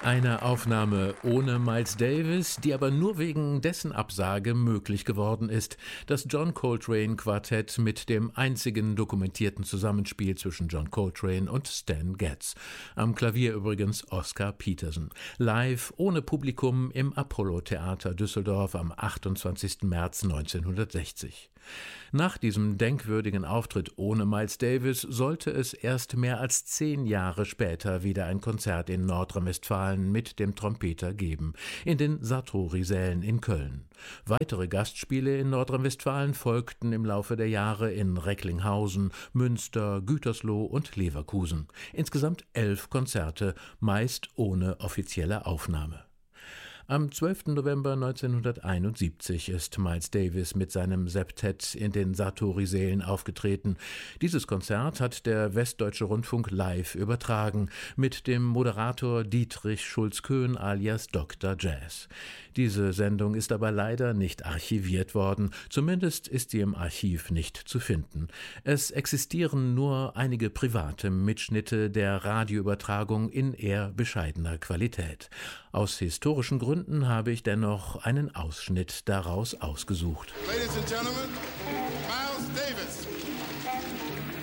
Eine Aufnahme ohne Miles Davis, die aber nur wegen dessen Absage möglich geworden ist. Das John Coltrane Quartett mit dem einzigen dokumentierten Zusammenspiel zwischen John Coltrane und Stan Getz. Am Klavier übrigens Oscar Peterson. Live ohne Publikum im Apollo-Theater Düsseldorf am 28. März 1960. Nach diesem denkwürdigen Auftritt ohne Miles Davis sollte es erst mehr als 10 Jahre später wieder ein Konzert in Nordrhein-Westfalen mit dem Trompeter geben, in den Sartori-Sälen in Köln. Weitere Gastspiele in Nordrhein-Westfalen folgten im Laufe der Jahre in Recklinghausen, Münster, Gütersloh und Leverkusen. Insgesamt 11 Konzerte, meist ohne offizielle Aufnahme. Am 12. November 1971 ist Miles Davis mit seinem Septett in den Sartori-Sälen aufgetreten. Dieses Konzert hat der Westdeutsche Rundfunk live übertragen, mit dem Moderator Dietrich Schulz-Köhn alias Dr. Jazz. Diese Sendung ist aber leider nicht archiviert worden, zumindest ist sie im Archiv nicht zu finden. Es existieren nur einige private Mitschnitte der Radioübertragung in eher bescheidener Qualität. Aus historischen Gründen habe ich dennoch einen Ausschnitt daraus ausgesucht. Ladies and gentlemen, Miles